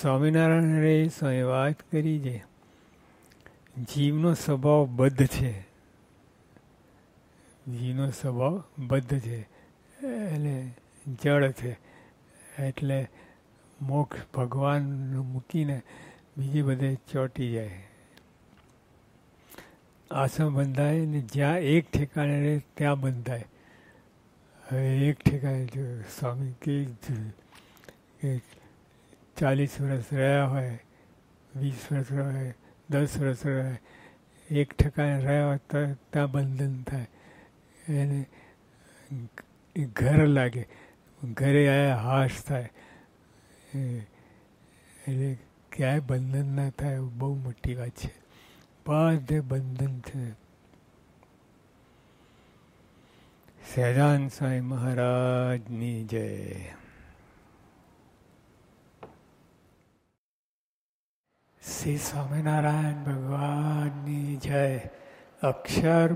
સ્વામિનારાયણ સ્વામી વાત કરી છે, જીવનો સ્વભાવ બદ્ધ છે. જીવનો સ્વભાવ બદ્ધ છે એટલે જળ છે. એટલે મોક્ષ ભગવાનનું મૂકીને બીજે બધે ચોંટી જાય. આશ્રમ બંધાય ને જ્યાં એક ઠેકાણે રહે ત્યાં બંધાય. હવે એક ઠેકાણે જો સ્વામી કે 40 વર્ષ રહ્યા હોય, 20 વર્ષ રહ્યા હોય, 10 વર્ષ રહ્યા હોય, એક ઠેકાણે રહ્યા હોય તો ત્યાં બંધન થાય. એને ઘર લાગે, ઘરે આવ્યા હાશ થાય. એટલે ક્યાંય બંધન ના થાય એવું બહુ મોટી વાત છે. બધે બંધન છે. સહજાનંદ સ્વામી મહારાજની જય. શ્રી સ્વામિનારાયણ ભગવાનની જય. અક્ષર